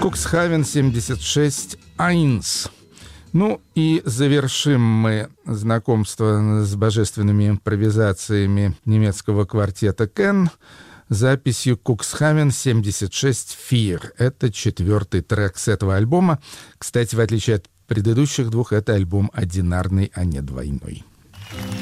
Cuxhaven 76-1. Ну и завершим мы знакомство с божественными импровизациями немецкого квартета Кен записью Cuxhaven 76-4. Это 4-й трек с этого альбома. Кстати, в отличие от предыдущих двух, это альбом одинарный, а не двойной.